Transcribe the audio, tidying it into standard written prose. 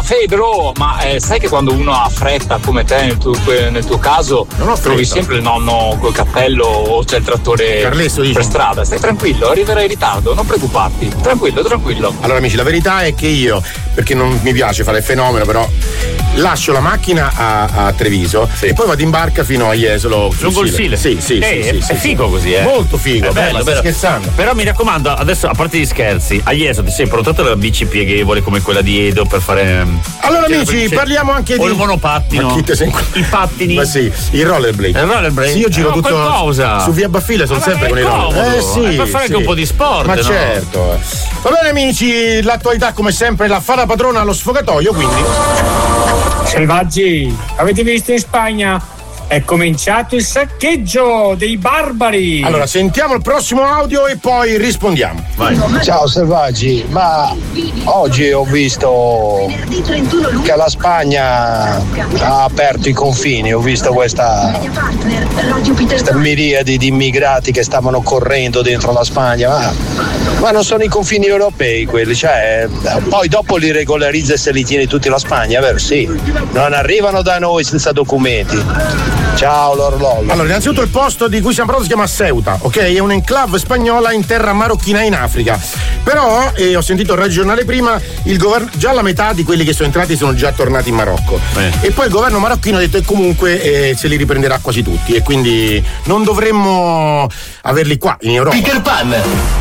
Febro, ma sai che quando uno ha fretta come te nel tuo caso trovi sempre il nonno col cappello o c'è il trattore Carlesso, per strada? Stai tranquillo, arriverai in ritardo, non preoccuparti, tranquillo. Allora amici, la verità è che io, perché non mi piace fare il fenomeno, però lascio la macchina a Treviso e poi vado in barca fino a Jesolo. Lungo il Sile? Sì. È figo così, molto figo, bello. Stai scherzando. Però mi raccomando, adesso a parte gli scherzi, a Jesolo ti sei portato la bici pieghevole come quella di Edo per fare. Allora amici, parliamo anche o il monopattino. I pattini. Ma sì, il rollerblade. Sì, io giro tutto qualcosa. Su via Baffile, sono sempre con i roller. Sì. Per fare anche un po' di sport. Ma no? certo. Va bene amici, l'attualità come sempre la fa la padrona allo sfogatoio, quindi. Selvaggi, avete visto in Spagna? È cominciato il saccheggio dei barbari. Allora, sentiamo il prossimo audio e poi rispondiamo. Vai. Ciao Selvaggi, ma oggi ho visto che la Spagna ha aperto i confini, ho visto questa miriade di immigrati che stavano correndo dentro la Spagna, ma non sono i confini europei quelli, cioè poi dopo li regolarizza e se li tiene tutti la Spagna, vero? Sì, non arrivano da noi senza documenti. Ciao Lorlollo. Allora, innanzitutto il posto di cui siamo parlando si chiama Ceuta, ok? È un'enclave spagnola in terra marocchina in Africa. Però, ho sentito il regionale prima, il governo, già la metà di quelli che sono entrati sono già tornati in Marocco. E poi il governo marocchino ha detto che comunque se li riprenderà quasi tutti e quindi non dovremmo averli qua in Europa. Peter Pan.